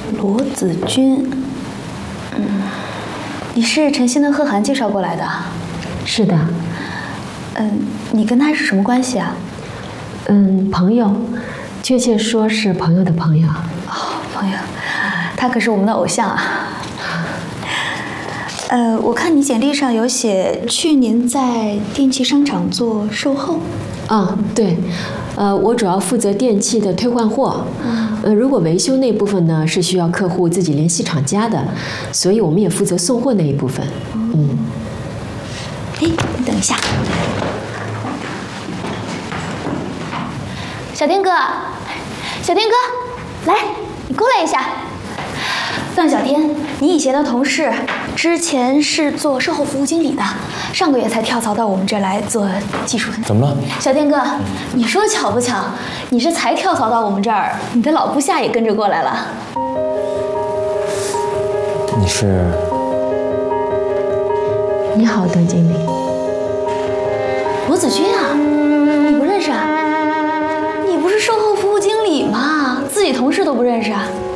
罗子君，你是陈曦跟贺涵介绍过来的？ 是的。 你跟他是什么关系啊？ 朋友，确切说是朋友的朋友。 哦，朋友，他可是我们的偶像啊。我看你简历上有写，去年在电器商场做售后。 对，我主要负责电器的退换货。如果维修那部分呢，是需要客户自己联系厂家的，所以我们也负责送货那一部分。 你等一下，小天哥，小天哥，来，你过来一下。段小天，你以前的同事，之前是做售后服务经理的，上个月才跳槽到我们这儿来做技术分析。 怎么了？ 小天哥，你说巧不巧？你这才跳槽到我们这儿，你的老部下也跟着过来了。 你是？ 你好，段经理。 罗子君啊，你不认识啊？你不是售后服务经理吗？自己同事都不认识啊？